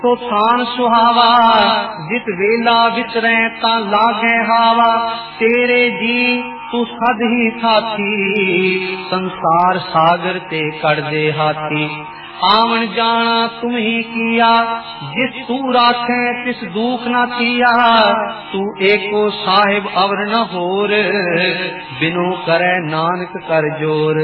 तो थान सुहावा जित वेला विचरै ता लागे हावा। तेरे जी तू सद ही साथी संसार सागर ते कड़ दे हाथी। आवन जाना तुम ही किया जिस तू राखे तिस दुख न किया। तू एको साहिब अवर न होर बिनु करे नानक कर जोर।